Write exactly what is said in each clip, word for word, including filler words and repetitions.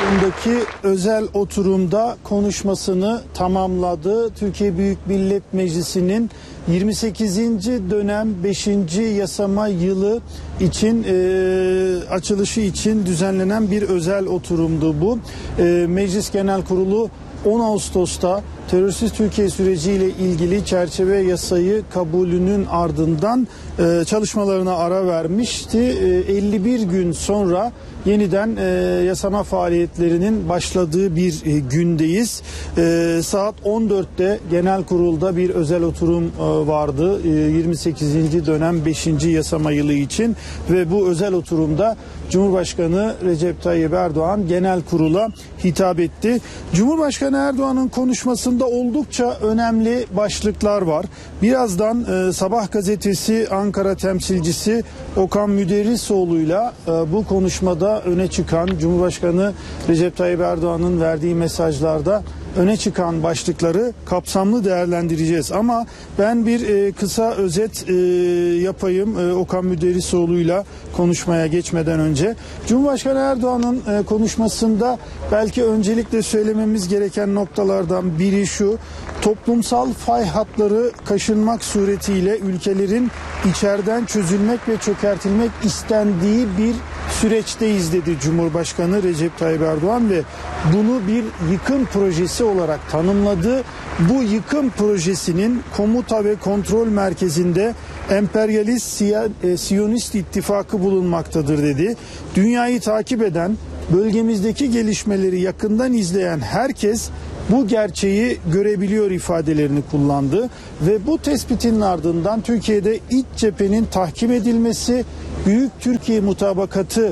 Salonundaki özel oturumda konuşmasını tamamladı. Türkiye Büyük Millet Meclisi'nin yirmi sekizinci dönem beşinci yasama yılı için e, açılışı için düzenlenen bir özel oturumdu bu. E, Meclis Genel Kurulu on Ağustos'ta terörsüz Türkiye süreciyle ilgili çerçeve yasayı kabulünün ardından e, çalışmalarına ara vermişti. E, elli bir gün sonra yeniden e, yasama faaliyetlerinin başladığı bir e, gündeyiz. E, saat on dörtte genel kurulda bir özel oturum e, vardı. E, yirmi sekizinci dönem beşinci yasama yılı için ve bu özel oturumda Cumhurbaşkanı Recep Tayyip Erdoğan genel kurula hitap etti. Cumhurbaşkanı Erdoğan'ın konuşmasında oldukça önemli başlıklar var. Birazdan e, Sabah gazetesi Ankara temsilcisi Okan Müderrisoğlu'yla e, bu konuşmada öne çıkan Cumhurbaşkanı Recep Tayyip Erdoğan'ın verdiği mesajlarda öne çıkan başlıkları kapsamlı değerlendireceğiz. Ama ben bir e, kısa özet e, yapayım e, Okan Müderrisoğlu'yla konuşmaya geçmeden önce. Cumhurbaşkanı Erdoğan'ın e, konuşmasında belki öncelikle söylememiz gereken noktalardan biri şu: toplumsal fay hatları kaşınmak suretiyle ülkelerin içeriden çözülmek ve çökertilmek istendiği bir süreçteyiz dedi Cumhurbaşkanı Recep Tayyip Erdoğan ve bunu bir yıkım projesi olarak tanımladı. Bu yıkım projesinin komuta ve kontrol merkezinde emperyalist Siyonist ittifakı bulunmaktadır dedi. Dünyayı takip eden, bölgemizdeki gelişmeleri yakından izleyen herkes bu gerçeği görebiliyor ifadelerini kullandı ve bu tespitin ardından Türkiye'de iç cephenin tahkim edilmesi, Büyük Türkiye Mutabakatı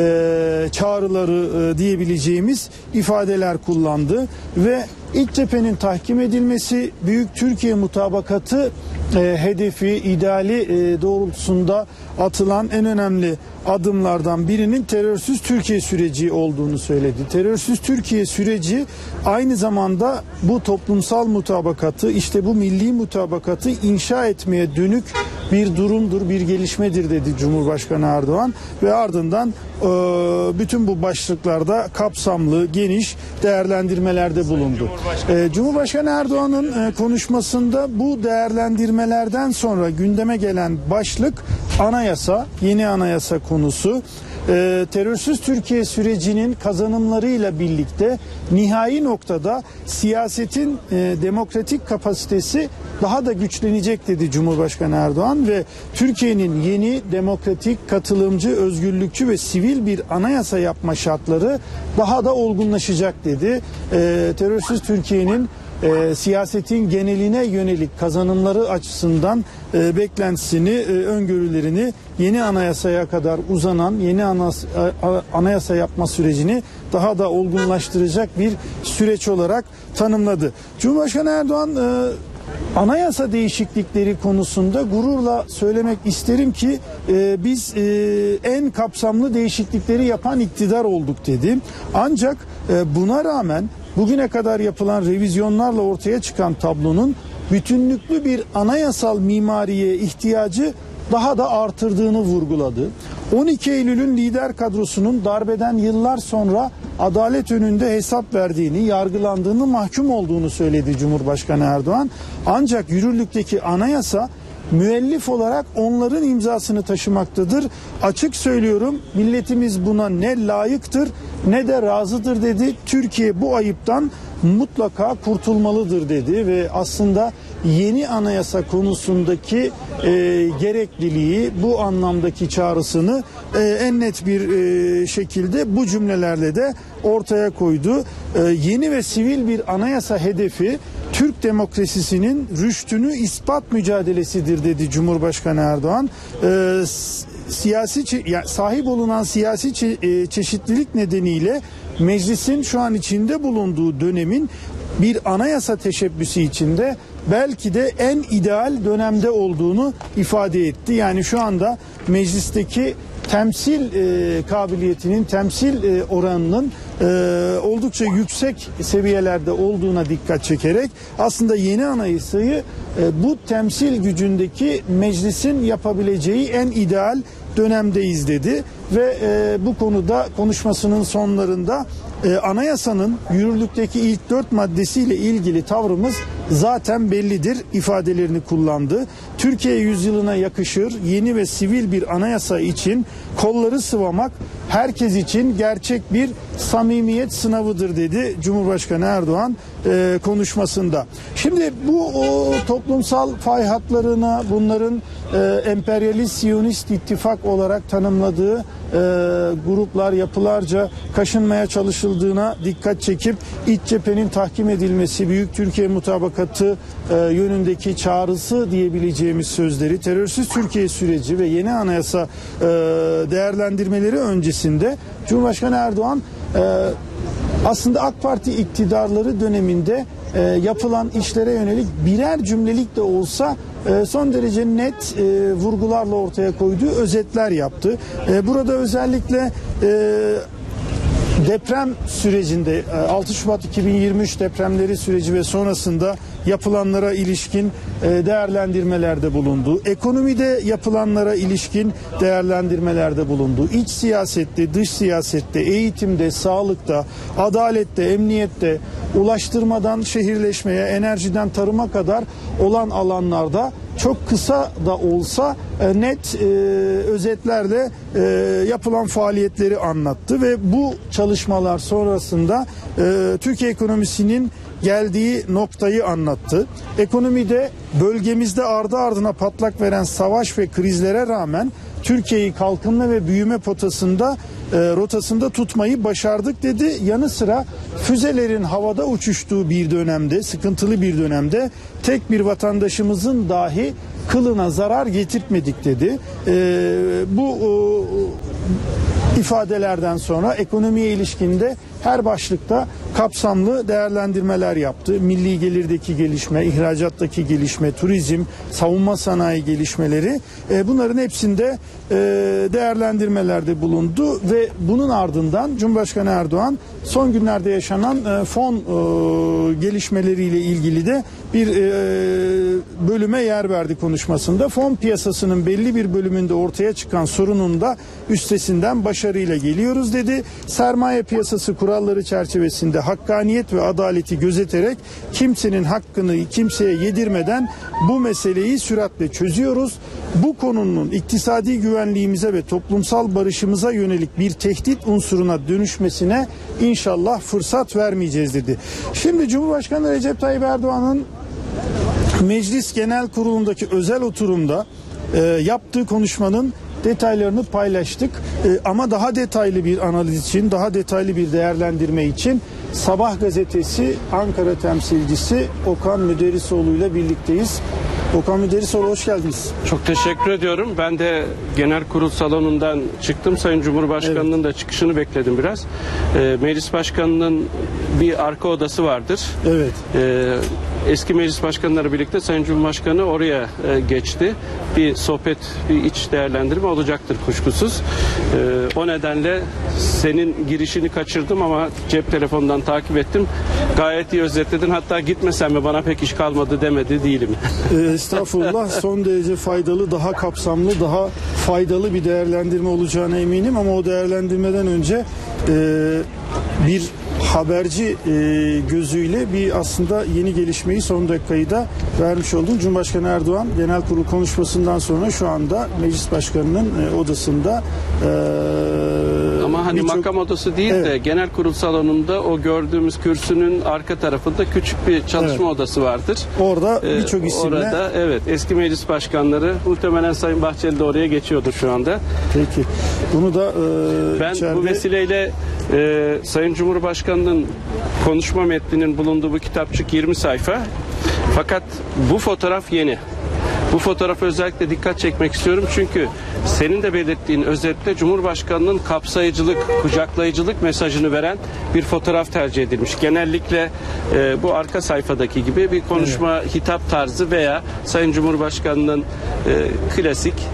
e, çağrıları e, diyebileceğimiz ifadeler kullandı ve iç cephenin tahkim edilmesi, Büyük Türkiye Mutabakatı e, hedefi, ideali e, doğrultusunda atılan en önemli adımlardan birinin terörsüz Türkiye süreci olduğunu söyledi. Terörsüz Türkiye süreci aynı zamanda bu toplumsal mutabakatı, işte bu milli mutabakatı inşa etmeye dönük bir durumdur, bir gelişmedir dedi Cumhurbaşkanı Erdoğan ve ardından e, bütün bu başlıklarda kapsamlı, geniş değerlendirmelerde bulundu. E, Cumhurbaşkanı Erdoğan'ın e, konuşmasında bu değerlendirmelerden sonra gündeme gelen başlık anayasa, yeni anayasa konusu. Ee, terörsüz Türkiye sürecinin kazanımlarıyla birlikte nihai noktada siyasetin e, demokratik kapasitesi daha da güçlenecek dedi Cumhurbaşkanı Erdoğan ve Türkiye'nin yeni demokratik, katılımcı, özgürlükçü ve sivil bir anayasa yapma şartları daha da olgunlaşacak dedi. Ee, terörsüz Türkiye'nin E, siyasetin geneline yönelik kazanımları açısından e, beklentisini, e, öngörülerini yeni anayasaya kadar uzanan yeni anas, a, anayasa yapma sürecini daha da olgunlaştıracak bir süreç olarak tanımladı. Cumhurbaşkanı Erdoğan e, anayasa değişiklikleri konusunda gururla söylemek isterim ki e, biz e, en kapsamlı değişiklikleri yapan iktidar olduk dedi. Ancak e, buna rağmen bugüne kadar yapılan revizyonlarla ortaya çıkan tablonun bütünlüklü bir anayasal mimariye ihtiyacı daha da artırdığını vurguladı. on iki Eylül'ün lider kadrosunun darbeden yıllar sonra adalet önünde hesap verdiğini, yargılandığını, mahkum olduğunu söyledi Cumhurbaşkanı Erdoğan. Ancak yürürlükteki anayasa müellif olarak onların imzasını taşımaktadır. Açık söylüyorum, milletimiz buna ne layıktır ne de razıdır dedi. Türkiye bu ayıptan mutlaka kurtulmalıdır dedi ve aslında yeni anayasa konusundaki e, gerekliliği, bu anlamdaki çağrısını e, en net bir e, şekilde bu cümlelerle de ortaya koydu. E, yeni ve sivil bir anayasa hedefi Türk demokrasisinin rüştünü ispat mücadelesidir dedi Cumhurbaşkanı Erdoğan. E, siyasi yani sahip olunan siyasi çe, e, çeşitlilik nedeniyle meclisin şu an içinde bulunduğu dönemin bir anayasa teşebbüsü içinde belki de en ideal dönemde olduğunu ifade etti. Yani şu anda meclisteki temsil e, kabiliyetinin, temsil e, oranının e, oldukça yüksek seviyelerde olduğuna dikkat çekerek aslında yeni anayasayı e, bu temsil gücündeki meclisin yapabileceği en ideal dönemdeyiz dedi ve e, bu konuda konuşmasının sonlarında e, anayasanın yürürlükteki ilk dört maddesiyle ilgili tavrımız zaten bellidir ifadelerini kullandı. Türkiye yüzyılına yakışır yeni ve sivil bir anayasa için kolları sıvamak herkes için gerçek bir samimiyet sınavıdır dedi Cumhurbaşkanı Erdoğan e, konuşmasında. Şimdi bu o, toplumsal fay hatlarına bunların e, emperyalist siyonist ittifak olarak tanımladığı e, gruplar yapılarca kaşınmaya çalışıldığına dikkat çekip iç cephenin tahkim edilmesi, Büyük Türkiye Mutabakatı e, yönündeki çağrısı diyebileceğimiz sözleri, terörsüz Türkiye süreci ve yeni anayasa e, değerlendirmeleri öncesinde Cumhurbaşkanı Erdoğan e, aslında AK Parti iktidarları döneminde e, yapılan işlere yönelik birer cümlelik de olsa e, son derece net e, vurgularla ortaya koyduğu özetler yaptı. E, burada özellikle e, deprem sürecinde altı Şubat iki bin yirmi üç depremleri süreci ve sonrasında yapılanlara ilişkin değerlendirmelerde bulundu. Ekonomide yapılanlara ilişkin değerlendirmelerde bulundu. İç siyasette, dış siyasette, eğitimde, sağlıkta, adalette, emniyette, ulaştırmadan şehirleşmeye, enerjiden tarıma kadar olan alanlarda çok kısa da olsa net e, özetlerle e, yapılan faaliyetleri anlattı ve bu çalışmalar sonrasında e, Türkiye ekonomisinin geldiği noktayı anlattı. Ekonomide bölgemizde ardı ardına patlak veren savaş ve krizlere rağmen Türkiye'yi kalkınma ve büyüme potasında e, rotasında tutmayı başardık dedi. Yanı sıra füzelerin havada uçuştuğu bir dönemde, sıkıntılı bir dönemde tek bir vatandaşımızın dahi kılına zarar getirtmedik dedi. E, bu o, ifadelerden sonra ekonomiye ilişkinde her başlıkta kapsamlı değerlendirmeler yaptı. Milli gelirdeki gelişme, ihracattaki gelişme, turizm, savunma sanayi gelişmeleri e, bunların hepsinde e, değerlendirmelerde bulundu ve bunun ardından Cumhurbaşkanı Erdoğan son günlerde yaşanan e, fon e, gelişmeleriyle ilgili de bir e, bölüme yer verdi konuşmasında. Fon piyasasının belli bir bölümünde ortaya çıkan sorunun da üstesinden başarıyla geliyoruz dedi. Sermaye piyasası kuralları çerçevesinde hakkaniyet ve adaleti gözeterek kimsenin hakkını kimseye yedirmeden bu meseleyi süratle çözüyoruz. Bu konunun iktisadi güvenliğimize ve toplumsal barışımıza yönelik bir tehdit unsuruna dönüşmesine inşallah fırsat vermeyeceğiz dedi. Şimdi Cumhurbaşkanı Recep Tayyip Erdoğan'ın Meclis Genel Kurulu'ndaki özel oturumda e, yaptığı konuşmanın detaylarını paylaştık. E, ama daha detaylı bir analiz için, daha detaylı bir değerlendirme için Sabah gazetesi Ankara temsilcisi Okan Müderrisoğlu ile birlikteyiz. Okan Müderrisoğlu, hoş geldiniz. Çok teşekkür ediyorum. Ben de genel kurul salonundan çıktım. Sayın Cumhurbaşkanı'nın evet. da çıkışını bekledim biraz. E, Meclis Başkanı'nın bir arka odası vardır. Evet. E, eski meclis başkanları birlikte Sayın Cumhurbaşkanı oraya e, geçti. Bir sohbet, bir iç değerlendirme olacaktır kuşkusuz. E, o nedenle senin girişini kaçırdım ama cep telefonundan takip ettim. Gayet iyi özetledin. Hatta gitmesen mi bana pek iş kalmadı demedi değilim. Estağfurullah, son derece faydalı, daha kapsamlı, daha faydalı bir değerlendirme olacağına eminim ama o değerlendirmeden önce e, bir haberci e, gözüyle bir aslında yeni gelişmeyi son dakikayı da vermiş oldum. Cumhurbaşkanı Erdoğan genel kurul konuşmasından sonra şu anda Meclis Başkanı'nın e, odasında e, ama hani birçok... makam odası değil evet. de genel kurul salonunda o gördüğümüz kürsünün arka tarafında küçük bir çalışma evet. odası vardır. Orada birçok ee, isimle. Orada evet eski meclis başkanları, muhtemelen Sayın Bahçeli de oraya geçiyordur şu anda. Peki. Bunu da e, ben içeride... bu vesileyle e, Sayın Cumhurbaşkanı'nın konuşma metninin bulunduğu bu kitapçık yirmi sayfa. Fakat bu fotoğraf yeni. Bu fotoğrafa özellikle dikkat çekmek istiyorum çünkü senin de belirttiğin özetle Cumhurbaşkanı'nın kapsayıcılık, kucaklayıcılık mesajını veren bir fotoğraf tercih edilmiş. Genellikle e, bu arka sayfadaki gibi bir konuşma, evet. hitap tarzı veya Sayın Cumhurbaşkanı'nın e, klasik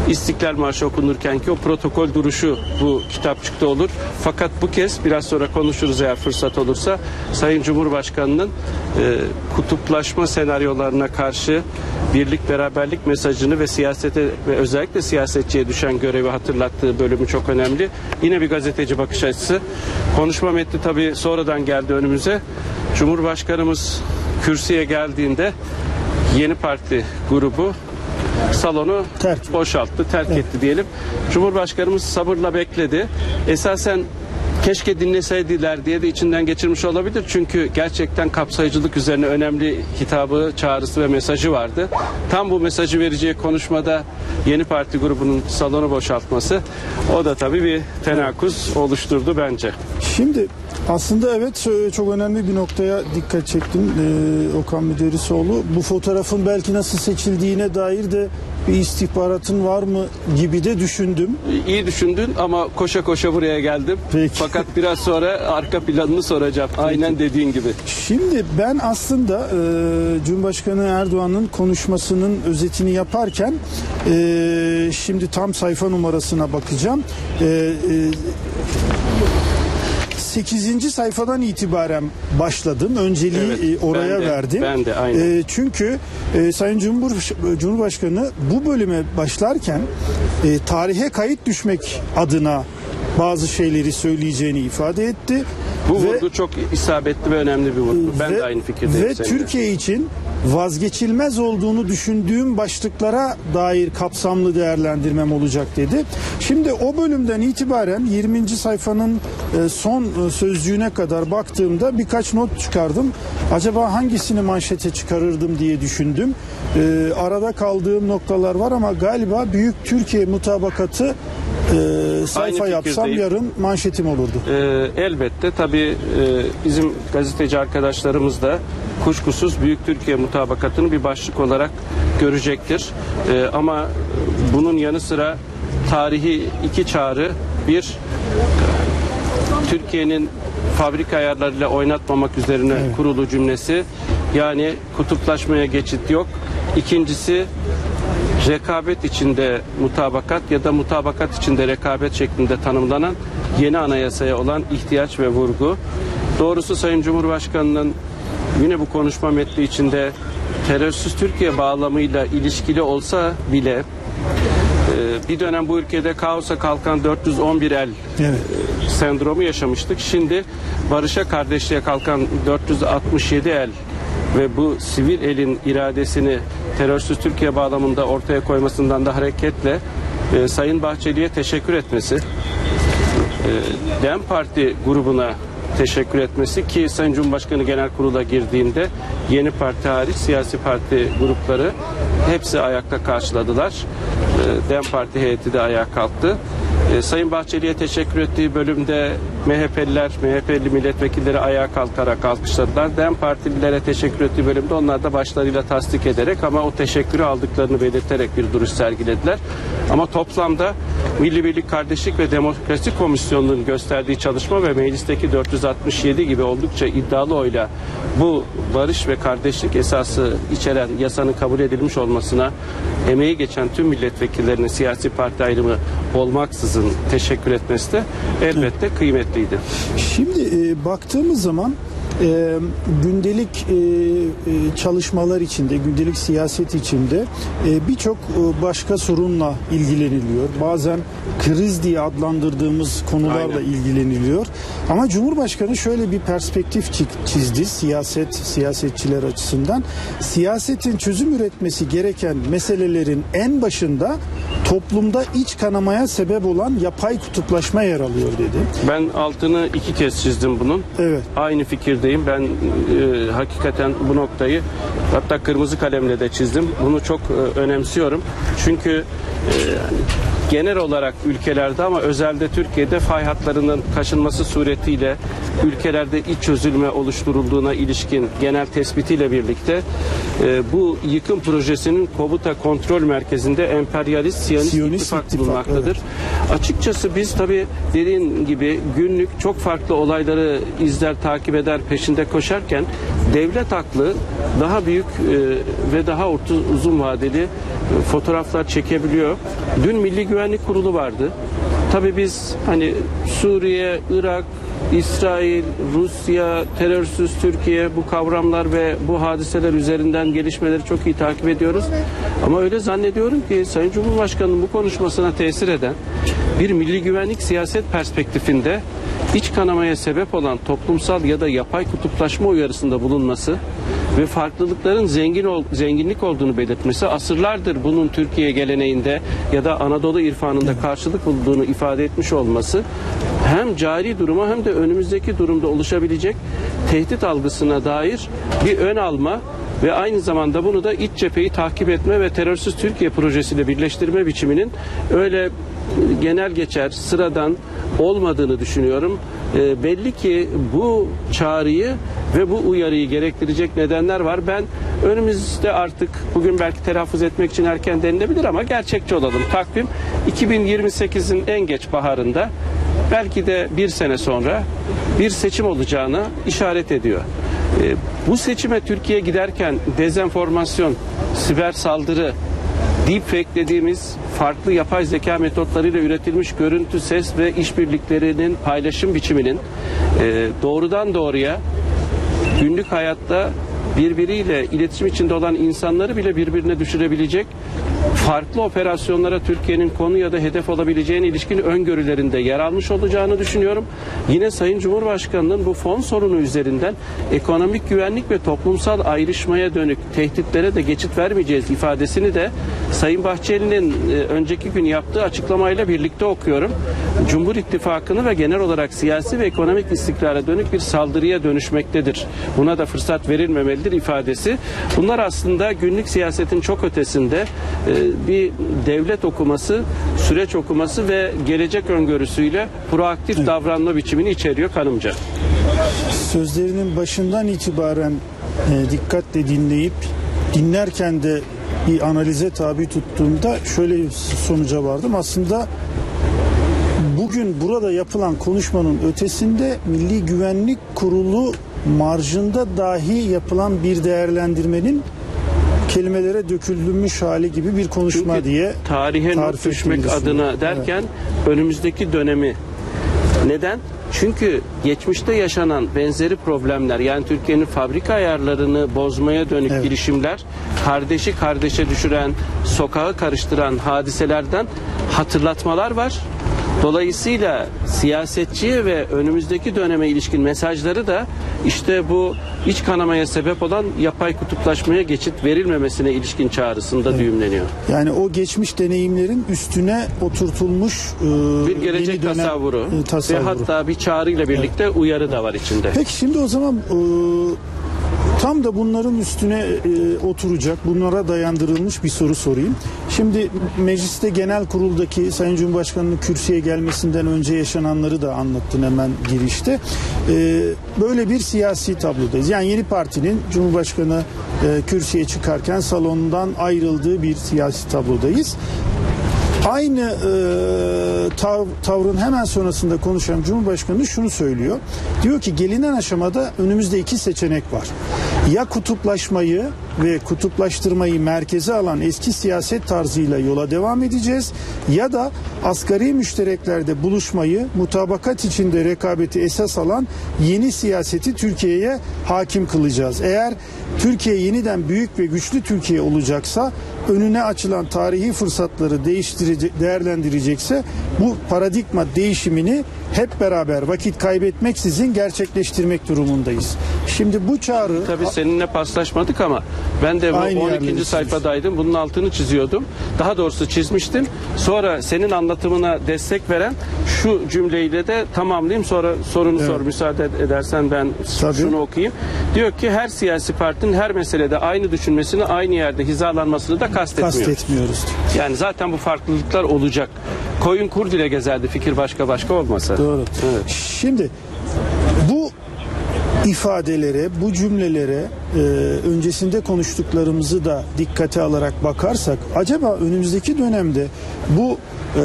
İstiklal Marşı okunurken ki o protokol duruşu bu kitapçıkta olur. Fakat bu kez biraz sonra konuşuruz eğer fırsat olursa, Sayın Cumhurbaşkanı'nın e, kutuplaşma senaryolarına karşı birlik beraberlik mesajını ve siyasete ve özellikle siyasetçiye düşen görevi hatırlattığı bölümü çok önemli. Yine bir gazeteci bakış açısı. Konuşma metni tabii sonradan geldi önümüze. Cumhurbaşkanımız kürsüye geldiğinde Yeni Parti grubu salonu terk. boşalttı, terk evet. etti diyelim. Cumhurbaşkanımız sabırla bekledi. Esasen keşke dinleseydiler diye de içinden geçirmiş olabilir. Çünkü gerçekten kapsayıcılık üzerine önemli hitabı, çağrısı ve mesajı vardı. Tam bu mesajı vereceği konuşmada Yeni Parti grubunun salonu boşaltması, o da tabii bir tenakuz oluşturdu bence. Şimdi aslında evet, çok önemli bir noktaya dikkat çektim ee, Okan Müderrisoğlu. Bu fotoğrafın belki nasıl seçildiğine dair de bir istihbaratın var mı gibi de düşündüm. İyi düşündün ama koşa koşa buraya geldim. Peki. Fakat biraz sonra arka planını soracağım. Aynen Peki. dediğin gibi. Şimdi ben aslında e, Cumhurbaşkanı Erdoğan'ın konuşmasının özetini yaparken e, şimdi tam sayfa numarasına bakacağım. E, e, sekizinci sayfadan itibaren başladım. Önceliği evet, oraya ben de, verdim. Ben de aynen. E, çünkü e, Sayın Cumhur, Cumhurbaşkanı bu bölüme başlarken e, tarihe kayıt düşmek adına bazı şeyleri söyleyeceğini ifade etti. Bu ve, vurgu çok isabetli ve önemli bir vurgu. Ben ve, de aynı fikirdeyim. Ve seninle. Türkiye için vazgeçilmez olduğunu düşündüğüm başlıklara dair kapsamlı değerlendirmem olacak dedi. Şimdi o bölümden itibaren yirminci sayfanın son sözcüğüne kadar baktığımda birkaç not çıkardım. Acaba hangisini manşete çıkarırdım diye düşündüm. Ee, arada kaldığım noktalar var ama galiba Büyük Türkiye Mutabakatı e, sayfa yapsam yarın manşetim olurdu. Ee, elbette tabii e, bizim gazeteci arkadaşlarımız da kuşkusuz Büyük Türkiye Mutabakatı'nı bir başlık olarak görecektir. Ee, ama bunun yanı sıra tarihi iki çağrı, bir Türkiye'nin fabrika ayarlarıyla oynatmamak üzerine evet. kurulu cümlesi, yani kutuplaşmaya geçit yok. İkincisi rekabet içinde mutabakat ya da mutabakat içinde rekabet şeklinde tanımlanan yeni anayasaya olan ihtiyaç ve vurgu. Doğrusu Sayın Cumhurbaşkanı'nın yine bu konuşma metni içinde terörsüz Türkiye bağlamıyla ilişkili olsa bile bir dönem bu ülkede kaosa kalkan dört yüz on bir el evet. sendromu yaşamıştık. Şimdi barışa, kardeşliğe kalkan dört yüz altmış yedi el ve bu sivil elin iradesini terörsüz Türkiye bağlamında ortaya koymasından da hareketle e, Sayın Bahçeli'ye teşekkür etmesi, e, DEM Parti grubuna teşekkür etmesi ki Sayın Cumhurbaşkanı Genel Kurul'a girdiğinde Yeni Parti hariç siyasi parti grupları hepsi ayakta karşıladılar. E, DEM Parti heyeti de ayağa kalktı. E, Sayın Bahçeli'ye teşekkür ettiği bölümde M H P'liler, M H P'li milletvekilleri ayağa kalkarak alkışladılar. DEM Partililere teşekkür ettiği bölümde onlar da başlarıyla tasdik ederek ama o teşekkürü aldıklarını belirterek bir duruş sergilediler. Ama toplamda Milli Birlik, Kardeşlik ve Demokrasi Komisyonu'nun gösterdiği çalışma ve meclisteki dört yüz altmış yedi gibi oldukça iddialı oyla bu barış ve kardeşlik esası içeren yasanın kabul edilmiş olmasına emeği geçen tüm milletvekillerinin siyasi parti ayrımı olmaksızın teşekkür etmesi de elbette evet. kıymetliydi. Şimdi e, baktığımız zaman e, gündelik e, e, çalışmalar içinde, gündelik siyaset içinde e, birçok e, başka sorunla ilgileniliyor. Bazen kriz diye adlandırdığımız konularla Aynen. ilgileniliyor. Ama Cumhurbaşkanı şöyle bir perspektif çizdi siyaset, siyasetçiler açısından. Siyasetin çözüm üretmesi gereken meselelerin en başında toplumda iç kanamaya sebep olan yapay kutuplaşma yer alıyor dedi. Ben altını iki kez çizdim bunun. Evet. Aynı fikirdeyim. Ben e, hakikaten bu noktayı hatta kırmızı kalemle de çizdim. Bunu çok e, önemsiyorum. Çünkü e, genel olarak ülkelerde ama özelde Türkiye'de fay hatlarının kaşınması suretiyle ülkelerde iç çözülme oluşturulduğuna ilişkin genel tespitiyle birlikte e, bu yıkım projesinin komuta kontrol merkezinde emperyalist Siyonist, Siyonist ittifak, ittifak bulunmaktadır. Evet. Açıkçası biz tabii dediğin gibi günlük çok farklı olayları izler, takip eder, peşinde koşarken devlet aklı daha büyük e, ve daha orta, uzun vadeli e, fotoğraflar çekebiliyor. Dün Milli Güvenlik Kurulu vardı. Tabii biz hani Suriye, Irak, İsrail, Rusya, terörsüz Türkiye, bu kavramlar ve bu hadiseler üzerinden gelişmeleri çok iyi takip ediyoruz. Ama öyle zannediyorum ki Sayın Cumhurbaşkanı'nın bu konuşmasına tesir eden bir milli güvenlik siyaset perspektifinde iç kanamaya sebep olan toplumsal ya da yapay kutuplaşma uyarısında bulunması ve farklılıkların zengin ol, zenginlik olduğunu belirtmesi, asırlardır bunun Türkiye geleneğinde ya da Anadolu irfanında karşılık bulduğunu ifade etmiş olması hem cari duruma hem de önümüzdeki durumda oluşabilecek tehdit algısına dair bir ön alma ve aynı zamanda bunu da iç cepheyi takip etme ve terörsüz Türkiye projesiyle birleştirme biçiminin öyle genel geçer, sıradan olmadığını düşünüyorum. E, belli ki bu çağrıyı ve bu uyarıyı gerektirecek nedenler var. Ben önümüzde artık bugün belki telaffuz etmek için erken denilebilir ama gerçekçi olalım. Takvim iki bin yirmi sekizin en geç baharında belki de bir sene sonra bir seçim olacağını işaret ediyor. E, bu seçime Türkiye giderken dezenformasyon, siber saldırı, deepfake dediğimiz farklı yapay zeka metotlarıyla üretilmiş görüntü, ses ve işbirliklerinin paylaşım biçiminin e, doğrudan doğruya günlük hayatta birbiriyle iletişim içinde olan insanları bile birbirine düşürebilecek farklı operasyonlara Türkiye'nin konu ya da hedef olabileceğine ilişkin öngörülerinde yer almış olacağını düşünüyorum. Yine Sayın Cumhurbaşkanı'nın bu fon sorunu üzerinden ekonomik güvenlik ve toplumsal ayrışmaya dönük tehditlere de geçit vermeyeceğiz ifadesini de Sayın Bahçeli'nin e, önceki gün yaptığı açıklamayla birlikte okuyorum. Cumhur İttifakı'nı ve genel olarak siyasi ve ekonomik istikrara dönük bir saldırıya dönüşmektedir. Buna da fırsat verilmemelidir ifadesi. Bunlar aslında günlük siyasetin çok ötesinde e, bir devlet okuması, süreç okuması ve gelecek öngörüsüyle proaktif evet. davranma biçimini içeriyor kanımca. Sözlerinin başından itibaren e, dikkatle dinleyip dinlerken de bir analize tabi tuttuğumda şöyle bir sonuca vardım. Aslında bugün burada yapılan konuşmanın ötesinde Milli Güvenlik Kurulu marjında dahi yapılan bir değerlendirmenin kelimelere dökülmüş hali gibi bir konuşma Çünkü diye tarihe not düşmek adına derken evet. önümüzdeki dönemi neden? Çünkü geçmişte yaşanan benzeri problemler, yani Türkiye'nin fabrika ayarlarını bozmaya dönük evet. girişimler, kardeşi kardeşe düşüren, sokağı karıştıran hadiselerden hatırlatmalar var. Dolayısıyla siyasetçiye ve önümüzdeki döneme ilişkin mesajları da işte bu iç kanamaya sebep olan yapay kutuplaşmaya geçit verilmemesine ilişkin çağrısında evet. düğümleniyor. Yani o geçmiş deneyimlerin üstüne oturtulmuş e, bir gelecek dönem, tasavvuru, e, tasavvuru ve hatta bir çağrıyla birlikte evet. uyarı da var içinde. Peki şimdi o zaman e, tam da bunların üstüne e, oturacak, bunlara dayandırılmış bir soru sorayım. Şimdi mecliste genel kuruldaki Sayın Cumhurbaşkanı'nın kürsüye gelmesinden önce yaşananları da anlattın hemen girişte. E, böyle bir siyasi tablodayız. Yani yeni partinin Cumhurbaşkanı e, kürsüye çıkarken salondan ayrıldığı bir siyasi tablodayız. Aynı e, tav, tavrın hemen sonrasında konuşan Cumhurbaşkanı şunu söylüyor. Diyor ki gelinen aşamada önümüzde iki seçenek var. Ya kutuplaşmayı ve kutuplaştırmayı merkeze alan eski siyaset tarzıyla yola devam edeceğiz ya da asgari müştereklerde buluşmayı, mutabakat içinde rekabeti esas alan yeni siyaseti Türkiye'ye hakim kılacağız. Eğer Türkiye yeniden büyük ve güçlü Türkiye olacaksa, önüne açılan tarihi fırsatları değiştirecek, değerlendirecekse bu paradigma değişimini hep beraber vakit kaybetmeksizin gerçekleştirmek durumundayız. Şimdi bu çağrı... Tabii seninle paslaşmadık ama ben de bu Aynı on ikinci yerleri sayfadaydım. Bunun altını çiziyordum. Daha doğrusu çizmiştim. Sonra senin anlatımına destek veren şu cümleyle de tamamlayayım. Sonra sorunu Evet. sor. Müsaade edersen ben Tabii. şunu okuyayım. Diyor ki her siyasi partinin her meselede aynı düşünmesini, aynı yerde hizalanmasını da kastetmiyor. kastetmiyoruz. Yani zaten bu farklılıklar olacak. Koyun kurd ile gezerdi fikir başka başka olmasa. Doğru. Evet. Şimdi bu ifadelere, bu cümlelere e, öncesinde konuştuklarımızı da dikkate alarak bakarsak acaba önümüzdeki dönemde bu e,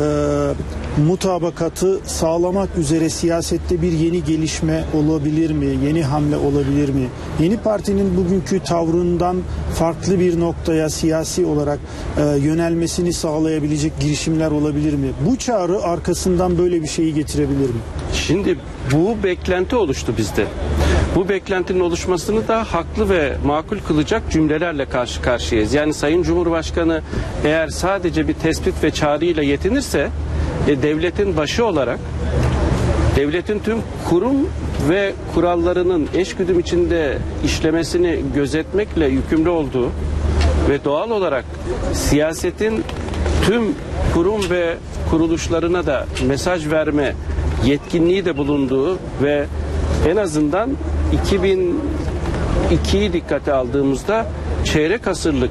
mutabakatı sağlamak üzere siyasette bir yeni gelişme olabilir mi? Yeni hamle olabilir mi? Yeni partinin bugünkü tavrından farklı bir noktaya siyasi olarak e, yönelmesini sağlayabilecek girişimler olabilir mi? Bu çağrı arkasından böyle bir şeyi getirebilir mi? Şimdi bu beklenti oluştu bizde. Bu beklentinin oluşmasını da haklı ve makul kılacak cümlelerle karşı karşıyayız. Yani Sayın Cumhurbaşkanı eğer sadece bir tespit ve çağrıyla yetinirse e, devletin başı olarak devletin tüm kurum ve kurallarının eşgüdüm içinde işlemesini gözetmekle yükümlü olduğu ve doğal olarak siyasetin tüm kurum ve kuruluşlarına da mesaj verme yetkinliği de bulunduğu ve en azından iki bin ikiyi dikkate aldığımızda çeyrek asırlık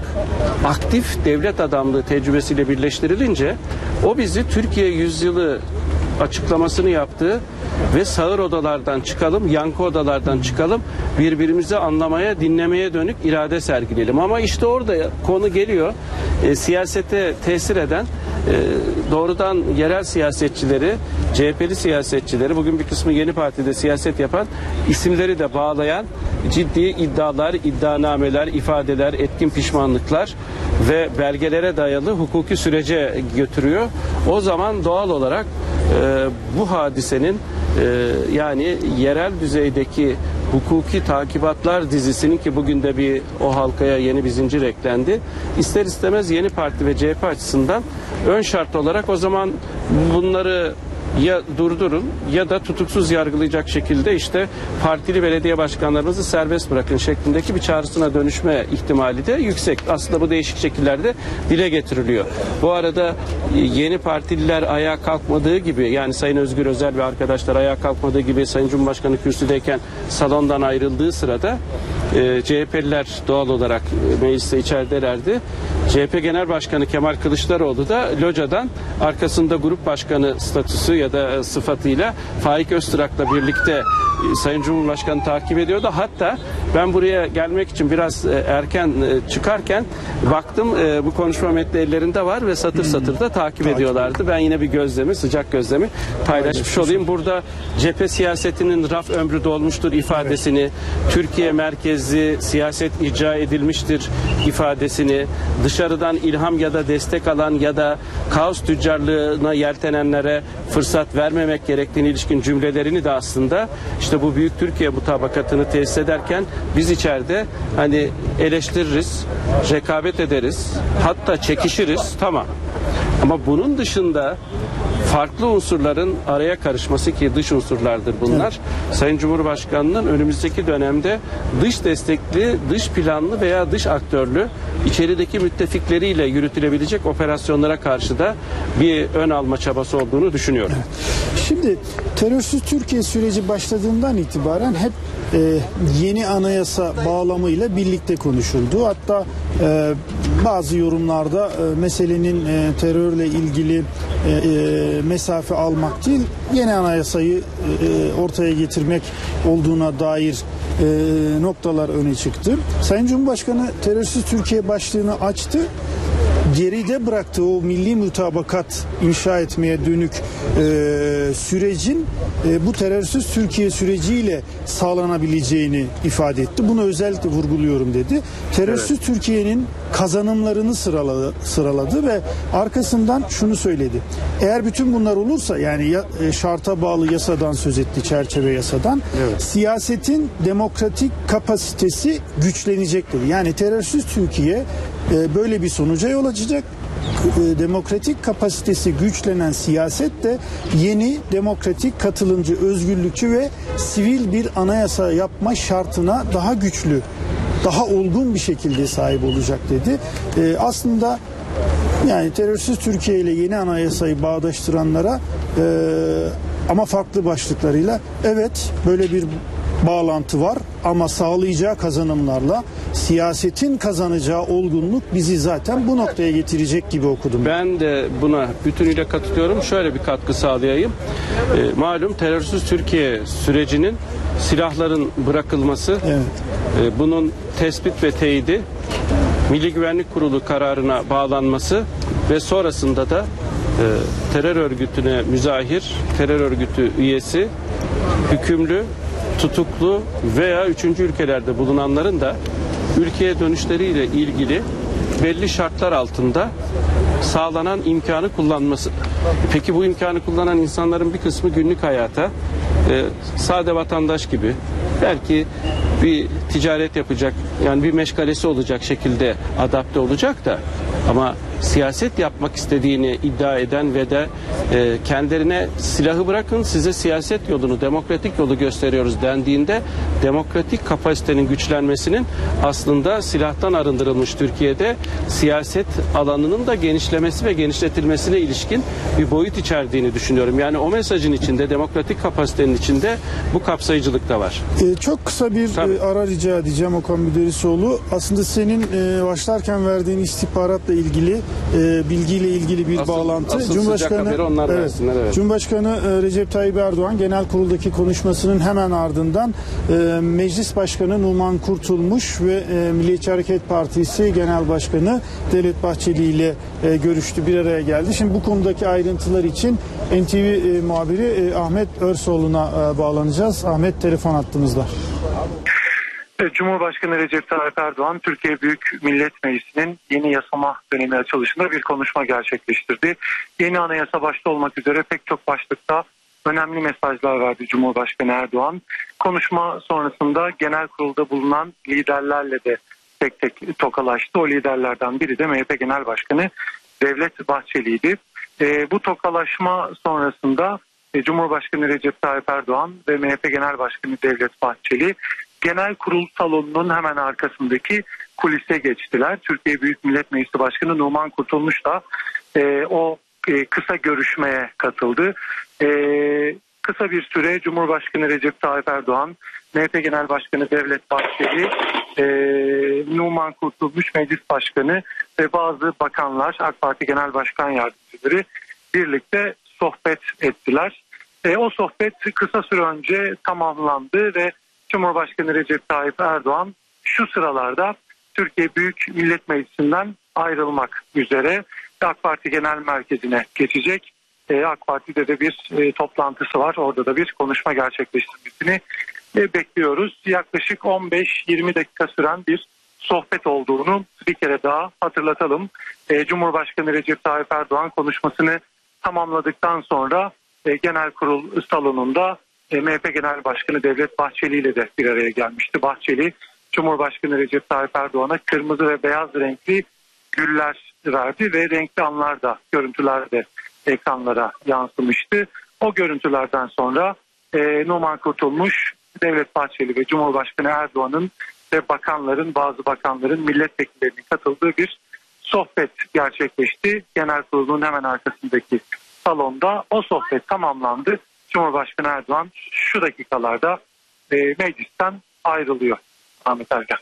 aktif devlet adamlığı tecrübesiyle birleştirilince o bizi Türkiye yüzyılı açıklamasını yaptığı ve sağır odalardan çıkalım, yankı odalardan çıkalım, birbirimizi anlamaya, dinlemeye dönük irade sergileyelim. Ama işte orada konu geliyor, e, siyasete tesir eden e, doğrudan yerel siyasetçileri, C H P'li siyasetçileri, bugün bir kısmı Yeni Parti'de siyaset yapan isimleri de bağlayan ciddi iddialar, iddianameler, ifadeler, etkin pişmanlıklar ve belgelere dayalı hukuki sürece götürüyor. O zaman doğal olarak e, bu hadisenin e, yani yerel düzeydeki hukuki takibatlar dizisinin ki bugün de bir o halkaya yeni bir zincir eklendi. İster istemez Yeni Parti ve C H P açısından ön şart olarak o zaman bunları ya durdurun ya da tutuksuz yargılayacak şekilde işte partili belediye başkanlarınızı serbest bırakın şeklindeki bir çağrısına dönüşme ihtimali de yüksek. Aslında bu değişik şekillerde dile getiriliyor. Bu arada yeni partililer ayağa kalkmadığı gibi, yani Sayın Özgür Özel ve arkadaşlar ayağa kalkmadığı gibi Sayın Cumhurbaşkanı kürsüdeyken salondan ayrıldığı sırada e, C H P'liler doğal olarak e, mecliste içeridelerdi. C H P Genel Başkanı Kemal Kılıçdaroğlu da locadan arkasında grup başkanı statüsü ya da sıfatıyla Faik Öztürk'le birlikte e, Sayın Cumhurbaşkanı takip ediyordu. Hatta ben buraya gelmek için biraz e, erken e, çıkarken baktım e, bu konuşma metni ellerinde var ve satır satır da takip ediyorlardı. Ben yine bir gözlemi, sıcak gözlemi paylaşmış olayım. Burada cephe siyasetinin raf ömrü dolmuştur ifadesini, evet. Türkiye merkezli siyaset icra edilmiştir ifadesini, dışarıdan ilham ya da destek alan ya da kaos tüccarlığına yeltenenlere fırsat vermemek gerektiğine ilişkin cümlelerini de aslında işte bu büyük Türkiye mutabakatını tesis ederken biz içeride hani eleştiririz, rekabet ederiz, hatta çekişiriz, tamam. Ama bunun dışında farklı unsurların araya karışması, ki dış unsurlardır bunlar. Evet. Sayın Cumhurbaşkanı'nın önümüzdeki dönemde dış destekli, dış planlı veya dış aktörlü içerideki müttefikleriyle yürütülebilecek operasyonlara karşı da bir ön alma çabası olduğunu düşünüyorum. Evet. Şimdi terörsüz Türkiye süreci başladığından itibaren hep e, yeni anayasa bağlamıyla birlikte konuşuldu. Hatta e, bazı yorumlarda e, meselenin e, terörle ilgili e, e, mesafe almak değil, yeni anayasayı e, ortaya getirmek olduğuna dair e, noktalar öne çıktı. Sayın Cumhurbaşkanı terörsüz Türkiye başlığını açtı. Geride bıraktığı o milli mutabakat inşa etmeye dönük e, sürecin e, bu terörsüz Türkiye süreciyle sağlanabileceğini ifade etti. Bunu özellikle vurguluyorum dedi. Terörsüz evet. Türkiye'nin kazanımlarını sıraladı, sıraladı ve arkasından şunu söyledi. Eğer bütün bunlar olursa, yani ya, e, şarta bağlı yasadan söz etti, çerçeve yasadan, evet. Siyasetin demokratik kapasitesi güçlenecektir. Yani terörsüz Türkiye e, böyle bir sonuca yol açacak demokratik kapasitesi güçlenen siyaset de yeni demokratik, katılımcı, özgürlükçü ve sivil bir anayasa yapma şartına daha güçlü, daha olgun bir şekilde sahip olacak dedi. Ee, aslında yani terörsüz Türkiye ile yeni anayasayı bağdaştıranlara e, ama farklı başlıklarıyla evet böyle bir bağlantı var ama sağlayacağı kazanımlarla siyasetin kazanacağı olgunluk bizi zaten bu noktaya getirecek gibi okudum. Ben de buna bütünüyle katılıyorum. Şöyle bir katkı sağlayayım. E, malum terörsüz Türkiye sürecinin silahların bırakılması, Evet. e, bunun tespit ve teyidi, Milli Güvenlik Kurulu kararına bağlanması ve sonrasında da e, terör örgütüne müzahir, terör örgütü üyesi, hükümlü, tutuklu veya üçüncü ülkelerde bulunanların da ülkeye dönüşleriyle ilgili belli şartlar altında sağlanan imkanı kullanması. Peki bu imkanı kullanan insanların bir kısmı günlük hayata e, sade vatandaş gibi belki bir ticaret yapacak, yani bir meşgalesi olacak şekilde adapte olacak da ama siyaset yapmak istediğini iddia eden ve de e, kendilerine silahı bırakın size siyaset yolunu, demokratik yolu gösteriyoruz dendiğinde demokratik kapasitenin güçlenmesinin aslında silahtan arındırılmış Türkiye'de siyaset alanının da genişlemesi ve genişletilmesine ilişkin bir boyut içerdiğini düşünüyorum. Yani o mesajın içinde, demokratik kapasitenin içinde bu kapsayıcılık da var. Ee, çok kısa bir e, ara rica edeceğim Okan Müderrisoğlu. Aslında senin e, başlarken verdiğin istihbaratla ilgili e, bilgiyle ilgili bir asıl, bağlantı. Asıl Cumhurbaşkanı onlar evet, versinler, evet. Cumhurbaşkanı e, Recep Tayyip Erdoğan genel kuruldaki konuşmasının hemen ardından e, Meclis Başkanı Numan Kurtulmuş ve e, Milliyetçi Hareket Partisi Genel Başkanı Devlet Bahçeli ile e, görüştü, bir araya geldi. Şimdi bu konudaki ayrıntılar için N T V e, muhabiri e, Ahmet Örsoğlu'na e, bağlanacağız. Ahmet, telefon hattımızda. Cumhurbaşkanı Recep Tayyip Erdoğan, Türkiye Büyük Millet Meclisi'nin yeni yasama dönemi açılışında bir konuşma gerçekleştirdi. Yeni anayasa başta olmak üzere pek çok başlıkta önemli mesajlar verdi Cumhurbaşkanı Erdoğan. Konuşma sonrasında genel kurulda bulunan liderlerle de tek tek tokalaştı. O liderlerden biri de M H P Genel Başkanı Devlet Bahçeli'ydi. E, bu tokalaşma sonrasında e, Cumhurbaşkanı Recep Tayyip Erdoğan ve M H P Genel Başkanı Devlet Bahçeli genel kurul salonunun hemen arkasındaki kulise geçtiler. Türkiye Büyük Millet Meclisi Başkanı Numan Kurtulmuş da e, o e, kısa görüşmeye katıldı. E, kısa bir süre Cumhurbaşkanı Recep Tayyip Erdoğan, M H P Genel Başkanı Devlet Bahçeli, e, Numan Kurtulmuş Meclis Başkanı ve bazı bakanlar, AK Parti Genel Başkan Yardımcıları birlikte sohbet ettiler. E, o sohbet kısa süre önce tamamlandı ve Cumhurbaşkanı Recep Tayyip Erdoğan şu sıralarda Türkiye Büyük Millet Meclisi'nden ayrılmak üzere AK Parti Genel Merkezi'ne geçecek. E, AK Parti'de de bir e, toplantısı var. Orada da bir konuşma gerçekleştirmesini e, bekliyoruz. Yaklaşık on beş yirmi dakika süren bir sohbet olduğunu bir kere daha hatırlatalım. E, Cumhurbaşkanı Recep Tayyip Erdoğan konuşmasını tamamladıktan sonra e, genel kurul salonunda M H P Genel Başkanı Devlet Bahçeli ile de bir araya gelmişti. Bahçeli, Cumhurbaşkanı Recep Tayyip Erdoğan'a kırmızı ve beyaz renkli güller verdi ve renkli anlar da, görüntüler de ekranlara yansımıştı. O görüntülerden sonra e, Numan Kurtulmuş, Devlet Bahçeli ve Cumhurbaşkanı Erdoğan'ın ve bakanların, bazı bakanların, milletvekillerinin katıldığı bir sohbet gerçekleşti. Genel kurulun hemen arkasındaki salonda o sohbet tamamlandı. Cumhurbaşkanı Erdoğan şu dakikalarda e, meclisten ayrılıyor. Ahmet Ergen.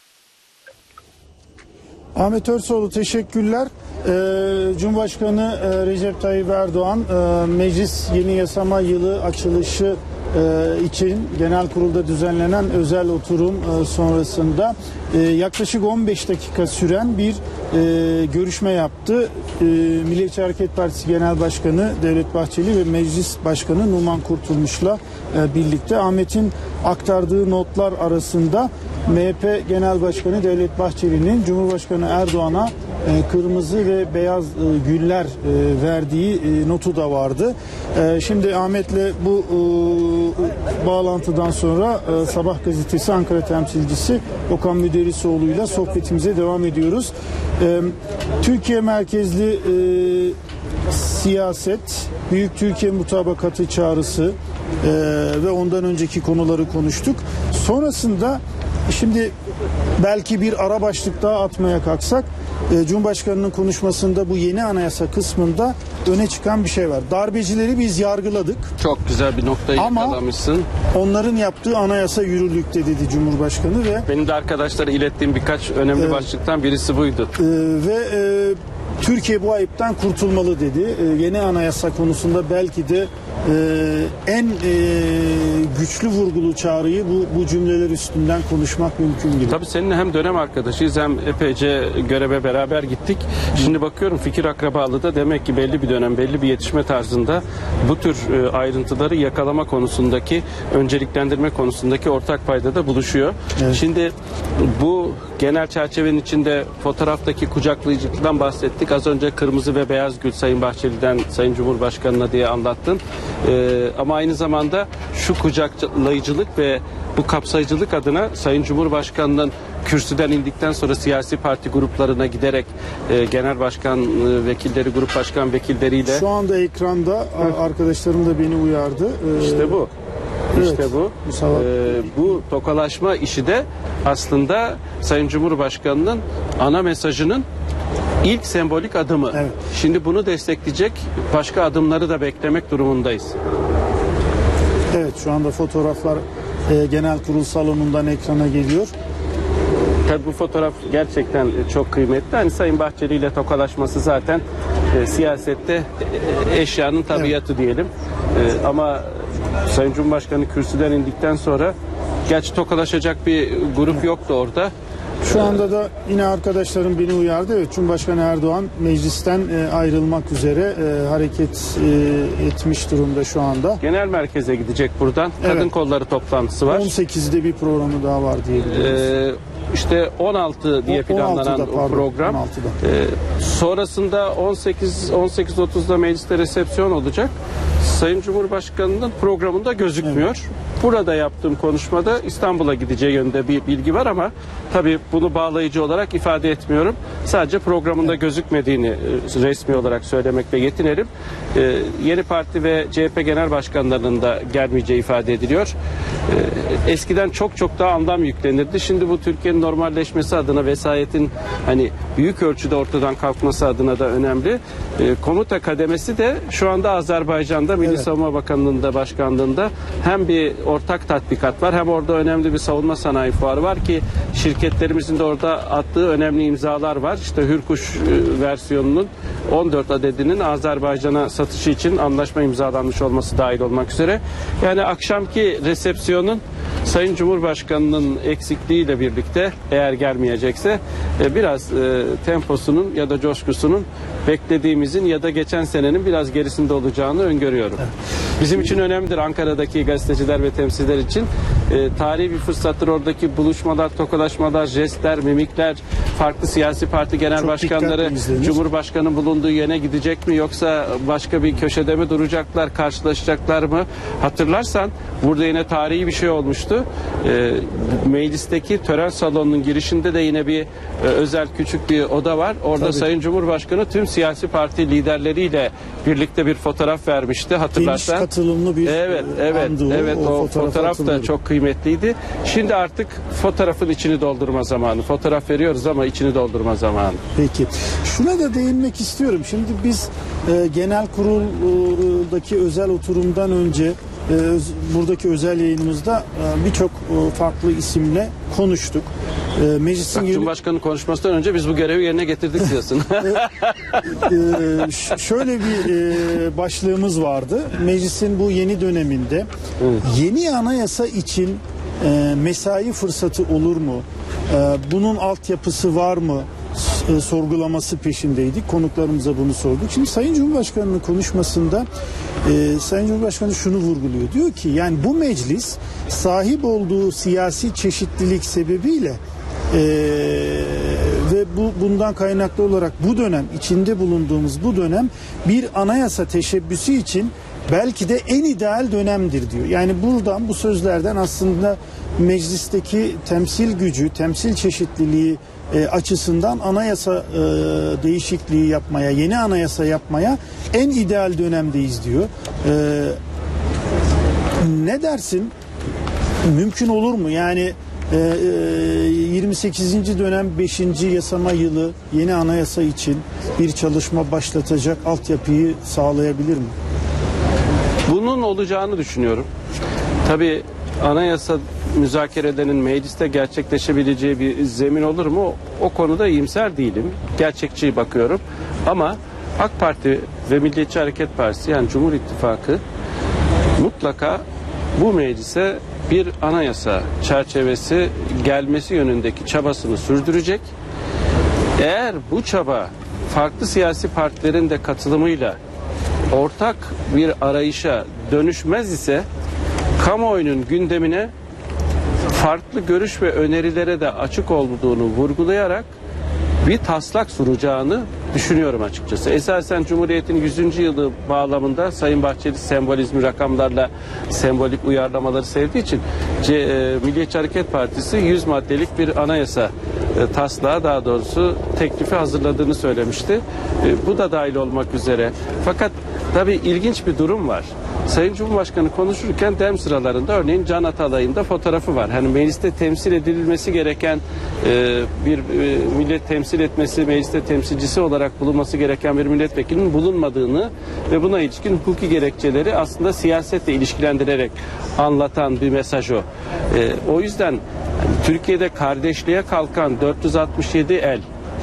Ahmet Örsoğlu, teşekkürler. Ee, Cumhurbaşkanı e, Recep Tayyip Erdoğan e, meclis yeni yasama yılı açılışı e, için genel kurulda düzenlenen özel oturum e, sonrasında e, yaklaşık on beş dakika süren bir e, görüşme yaptı. E, Milliyetçi Hareket Partisi Genel Başkanı Devlet Bahçeli ve Meclis Başkanı Numan Kurtulmuş'la e, birlikte. Ahmet'in aktardığı notlar arasında M H P Genel Başkanı Devlet Bahçeli'nin Cumhurbaşkanı Erdoğan'a e, kırmızı ve beyaz e, güller e, verdiği e, notu da vardı. E, şimdi Ahmet'le bu e, bağlantıdan sonra e, Sabah gazetesi Ankara temsilcisi Okan Müderrisoğlu'yla sohbetimize devam ediyoruz. E, Türkiye merkezli e, siyaset, Büyük Türkiye Mutabakatı çağrısı e, ve ondan önceki konuları konuştuk. Sonrasında şimdi belki bir ara başlık daha atmaya kalksak, e, Cumhurbaşkanı'nın konuşmasında bu yeni anayasa kısmında öne çıkan bir şey var. Darbecileri biz yargıladık. Çok güzel bir noktayı Ama yakalamışsın. onların yaptığı anayasa yürürlükte dedi Cumhurbaşkanı ve Benim de arkadaşlara ilettiğim birkaç önemli Evet. başlıktan birisi buydu. e, ve e, Türkiye bu ayıptan kurtulmalı dedi. E, yeni anayasa konusunda belki de e, en e, güçlü vurgulu çağrıyı bu, bu cümleler üstünden konuşmak mümkün gibi. Tabii seninle hem dönem arkadaşıyız hem epeyce göreve beraber gittik. Şimdi bakıyorum fikir akrabalığı da demek ki belli bir dönem, belli bir yetişme tarzında bu tür e, ayrıntıları yakalama konusundaki, önceliklendirme konusundaki ortak paydada buluşuyor. Evet. Şimdi bu genel çerçevenin içinde fotoğraftaki kucaklayıcılıktan bahsettik. Az önce kırmızı ve beyaz gül Sayın Bahçeli'den Sayın Cumhurbaşkanı'na diye anlattın. Ee, ama aynı zamanda şu kucaklayıcılık ve bu kapsayıcılık adına Sayın Cumhurbaşkanı'nın kürsüden indikten sonra siyasi parti gruplarına giderek e, genel başkan e, vekilleri, grup başkan vekilleriyle Şu anda ekranda a- arkadaşlarım da beni uyardı. E, işte bu. Evet. İşte bu. Musallat. Ee, bu tokalaşma işi de aslında Sayın Cumhurbaşkanı'nın ana mesajının ilk sembolik adımı. Evet. Şimdi bunu destekleyecek başka adımları da beklemek durumundayız. Evet, şu anda fotoğraflar e, genel kurul salonundan ekrana geliyor. Tabii bu fotoğraf gerçekten çok kıymetli. Hani Sayın Bahçeli ile tokalaşması zaten e, siyasette e, eşyanın tabiatı diyelim. E, ama Sayın Cumhurbaşkanı kürsüden indikten sonra gerçi tokalaşacak bir grup yoktu orada. Şu anda da yine arkadaşlarım beni uyardı. Evet, Cumhurbaşkanı Erdoğan meclisten e, ayrılmak üzere e, hareket e, etmiş durumda şu anda. Genel merkeze gidecek buradan. Kadın Evet. kolları toplantısı var. on sekizde bir programı daha var diyebiliriz. Ee, işte on altı diye O- planlanan on altıda, pardon, program. on altıda. Ee, sonrasında on sekiz on sekiz otuzda mecliste resepsiyon olacak. Sayın Cumhurbaşkanı'nın programında gözükmüyor. Burada yaptığım konuşmada İstanbul'a gideceği yönde bir bilgi var ama tabii bunu bağlayıcı olarak ifade etmiyorum. Sadece programında gözükmediğini e, resmi olarak söylemekle yetinelim. Ee, yeni parti ve C H P genel başkanlarının da gelmeyeceği ifade ediliyor. Ee, eskiden çok çok daha anlam yüklenirdi. Şimdi bu Türkiye'nin normalleşmesi adına, vesayetin hani büyük ölçüde ortadan kalkması adına da önemli. Ee, komuta kademesi de şu anda Azerbaycan'da Milli Evet. Savunma Bakanlığı'nda, başkanlığında hem bir ortak tatbikat var hem orada önemli bir savunma sanayi fuarı var ki şirketlerimizin de orada attığı önemli imzalar var. İşte Hürkuş e, versiyonunun on dört adedinin Azerbaycan'a satışı için anlaşma imzalanmış olması dahil olmak üzere. Yani akşamki resepsiyonun Sayın Cumhurbaşkanı'nın eksikliğiyle birlikte eğer gelmeyecekse e, biraz e, temposunun ya da coşkusunun beklediğimizin ya da geçen senenin biraz gerisinde olacağını öngörüyorum. Bizim için önemlidir Ankara'daki gazeteciler ve temsilciler için. E, tarihi bir fırsattır oradaki buluşmalar, tokalaşmalar, jestler, mimikler, farklı siyasi parti genel Çok başkanları dikkatli izlenir. Cumhurbaşkanı bulunduğu yere gidecek mi yoksa başka bir köşede mi duracaklar, karşılaşacaklar mı? Hatırlarsan burada yine tarihi bir şey olmuştu. E, meclisteki tören salonunun girişinde de yine bir e, özel küçük bir oda var. Orada Tabii. Sayın Cumhurbaşkanı tüm siyasi parti liderleriyle birlikte bir fotoğraf vermişti. Geniş Hatırlarsan. katılımlı bir Evet, e, evet, andı evet. O, fotoğrafa fotoğraf da atılıyor. çok kıymetliydi. Şimdi artık fotoğrafın içini doldurma zamanı. Fotoğraf veriyoruz ama içini doldurma zamanı. Peki. Şuna da değinmek istiyorum. Şimdi biz e, genel kuruldaki özel oturumdan önce e, öz- buradaki özel yayınımızda e, birçok e, farklı isimle konuştuk. E, meclisin Bak, yürü- Cumhurbaşkanı konuşmasından önce biz bu görevi yerine getirdik diyorsun. e, ş- şöyle bir e, başlığımız vardı. Meclisin bu yeni döneminde yeni anayasa için e, mesai fırsatı olur mu? E, bunun altyapısı var mı? S- e, sorgulaması peşindeydik. Konuklarımıza bunu sorduk. Şimdi Sayın Cumhurbaşkanı'nın konuşmasında e, Sayın Cumhurbaşkanı şunu vurguluyor. Diyor ki yani bu meclis sahip olduğu siyasi çeşitlilik sebebiyle e, ve bu bundan kaynaklı olarak bu dönem içinde bulunduğumuz bu dönem bir anayasa teşebbüsü için belki de en ideal dönemdir diyor. Yani buradan, bu sözlerden aslında meclisteki temsil gücü, temsil çeşitliliği e, açısından anayasa e, değişikliği yapmaya, yeni anayasa yapmaya en ideal dönemdeyiz diyor. E, ne dersin? Mümkün olur mu? Yani e, e, yirmi sekizinci dönem beşinci yasama yılı yeni anayasa için bir çalışma başlatacak altyapıyı sağlayabilir mi? Bunun olacağını düşünüyorum. Tabii anayasa müzakerelerinin mecliste gerçekleşebileceği bir zemin olur mu? O konuda iyimser değilim. Gerçekçi bakıyorum. Ama AK Parti ve Milliyetçi Hareket Partisi, yani Cumhur İttifakı mutlaka bu meclise bir anayasa çerçevesi gelmesi yönündeki çabasını sürdürecek. Eğer bu çaba farklı siyasi partilerin de katılımıyla ortak bir arayışa dönüşmez ise kamuoyunun gündemine farklı görüş ve önerilere de açık olduğunu vurgulayarak bir taslak sunacağını düşünüyorum açıkçası. Esasen Cumhuriyet'in yüzüncü yılı bağlamında Sayın Bahçeli sembolizmi, rakamlarla sembolik uyarlamaları sevdiği için C, e, Milliyetçi Hareket Partisi yüz maddelik bir anayasa e, taslağı, daha doğrusu teklifi hazırladığını söylemişti. E, bu da dahil olmak üzere. Fakat tabii ilginç bir durum var. Sayın Cumhurbaşkanı konuşurken dem sıralarında örneğin Can Atalay'ın da fotoğrafı var. Hani mecliste temsil edilmesi gereken e, bir e, millet temsil etmesi, mecliste temsilcisi olarak bulunması gereken bir milletvekilinin bulunmadığını ve buna ilişkin hukuki gerekçeleri aslında siyasetle ilişkilendirerek anlatan bir mesaj o. E, o yüzden yani, Türkiye'de kardeşliğe kalkan dört yüz altmış yedi el,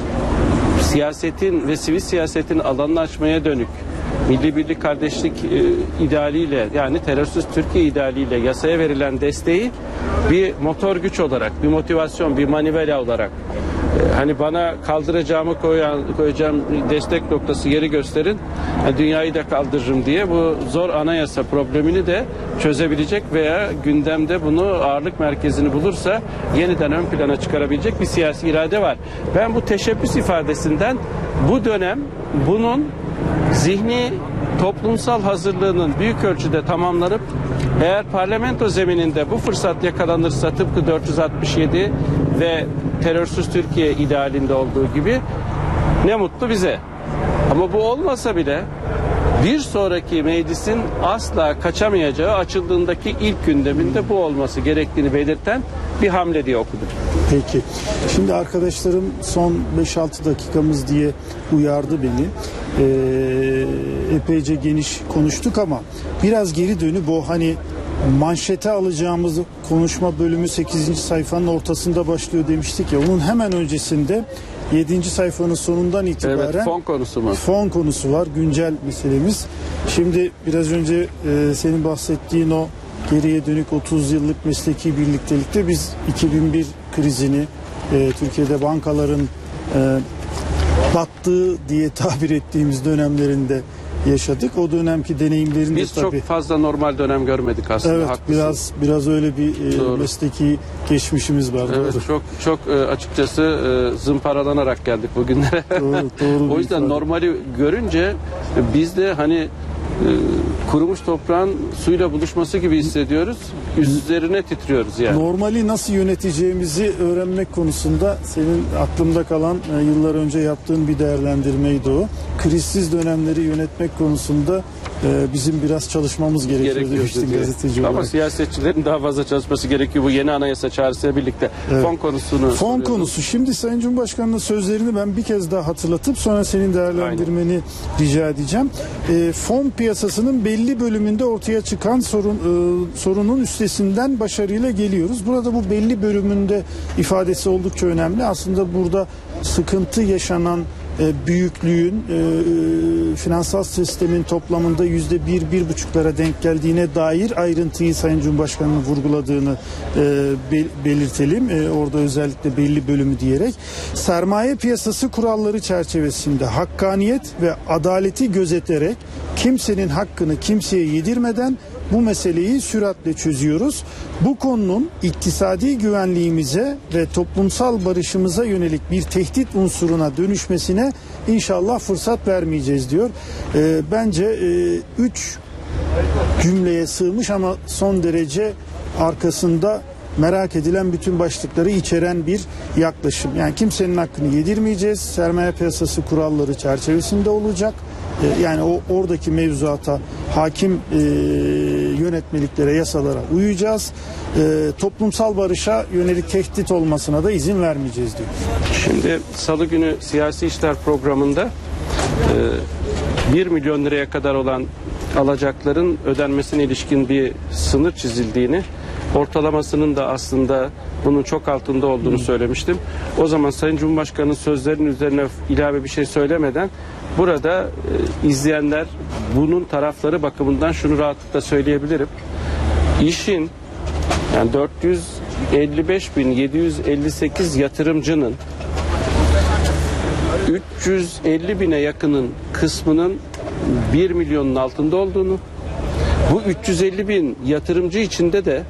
siyasetin ve sivil siyasetin alanını açmaya dönük, milli birlik kardeşlik e, idealiyle, yani terörsüz Türkiye idealiyle yasaya verilen desteği bir motor güç olarak, bir motivasyon, bir manivela olarak e, hani bana kaldıracağımı koyan, koyacağım destek noktası yeri gösterin, yani dünyayı da kaldırırım diye bu zor anayasa problemini de çözebilecek veya gündemde bunu ağırlık merkezini bulursa yeniden ön plana çıkarabilecek bir siyasi irade var. Ben bu teşebbüs ifadesinden bu dönem bunun zihni toplumsal hazırlığının büyük ölçüde tamamlanıp eğer parlamento zemininde bu fırsat yakalanırsa tıpkı dört yüz altmış yedi ve terörsüz Türkiye idealinde olduğu gibi ne mutlu bize. Ama bu olmasa bile bir sonraki meclisin asla kaçamayacağı, açıldığındaki ilk gündeminde bu olması gerektiğini belirten bir hamle diye okudum. Peki. Şimdi arkadaşlarım son beş altı dakikamız diye uyardı beni. Ee, epeyce geniş konuştuk ama biraz geri dönüp o hani manşete alacağımız konuşma bölümü sekizinci sayfanın ortasında başlıyor demiştik ya, onun hemen öncesinde yedinci sayfanın sonundan itibaren evet, fon konusu mu? Fon konusu var, güncel meselemiz. Şimdi biraz önce e, senin bahsettiğin o geriye dönük otuz yıllık mesleki birliktelikte biz iki bin bir krizini, e, Türkiye'de bankaların e, battığı diye tabir ettiğimiz dönemlerinde yaşadık. O dönemki deneyimlerin biz de tabii. Biz çok fazla normal dönem görmedik aslında. Evet, haklısın. biraz biraz öyle bir e, mesleki geçmişimiz var. Evet, doğru. çok çok e, açıkçası e, zımparalanarak geldik bugünlere. Doğru, doğru. O yüzden normali görünce e, biz de hani e, kurumuş toprağın suyla buluşması gibi hissediyoruz. Üzerine titriyoruz yani. Normali nasıl yöneteceğimizi öğrenmek konusunda senin aklımda kalan e, yıllar önce yaptığın bir değerlendirmeydi o. Krizsiz dönemleri yönetmek konusunda e, bizim biraz çalışmamız gerekiyor, gerekiyor demiştin gazeteci olarak. Ama siyasetçilerin daha fazla çalışması gerekiyor bu yeni anayasa çağrısıyla birlikte. Evet. Fon konusunu Fon soruyorum. konusu. Şimdi Sayın Cumhurbaşkanı'nın sözlerini ben bir kez daha hatırlatıp sonra senin değerlendirmeni Aynen. rica edeceğim. E, fon piyasasının belli bölümünde ortaya çıkan sorun e, sorunun üstesinden başarıyla geliyoruz. Burada bu belli bölümünde ifadesi oldukça önemli. Aslında burada sıkıntı yaşanan e, büyüklüğün e, finansal sistemin toplamında yüzde bir, bir buçuklara denk geldiğine dair ayrıntıyı Sayın Cumhurbaşkanı'nın vurguladığını e, be, belirtelim. E, orada özellikle belli bölümü diyerek sermaye piyasası kuralları çerçevesinde hakkaniyet ve adaleti gözeterek kimsenin hakkını kimseye yedirmeden bu meseleyi süratle çözüyoruz. Bu konunun iktisadi güvenliğimize ve toplumsal barışımıza yönelik bir tehdit unsuruna dönüşmesine inşallah fırsat vermeyeceğiz diyor. E, bence e, üç cümleye sığmış ama son derece arkasında merak edilen bütün başlıkları içeren bir yaklaşım. Yani kimsenin hakkını yedirmeyeceğiz. Sermaye piyasası kuralları çerçevesinde olacak. Ee, yani o oradaki mevzuata, hakim e, yönetmeliklere, yasalara uyacağız. E, toplumsal barışa yönelik tehdit olmasına da izin vermeyeceğiz diyor. Şimdi Salı günü siyasi işler programında e, bir milyon liraya kadar olan alacakların ödenmesine ilişkin bir sınır çizildiğini, ortalamasının da aslında bunun çok altında olduğunu söylemiştim. O zaman Sayın Cumhurbaşkanı'nın sözlerinin üzerine ilave bir şey söylemeden burada e, izleyenler bunun tarafları bakımından şunu rahatlıkla söyleyebilirim. İşin yani dört yüz elli beş bin yedi yüz elli sekiz yatırımcının üç yüz elli bine yakının kısmının bir milyonun altında olduğunu, bu üç yüz elli bin yatırımcı içinde de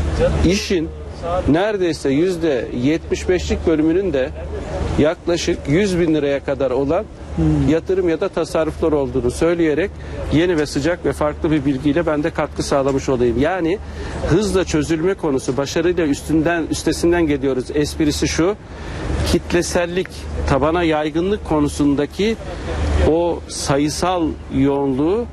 işin neredeyse yüzde yetmiş beşlik bölümünün de yaklaşık yüz bin liraya kadar olan yatırım ya da tasarruflar olduğunu söyleyerek yeni ve sıcak ve farklı bir bilgiyle ben de katkı sağlamış olayım. Yani hızla çözülme konusu, başarıyla üstünden üstesinden geliyoruz. Esprisi şu: kitlesellik, tabana yaygınlık konusundaki o sayısal yoğunluğu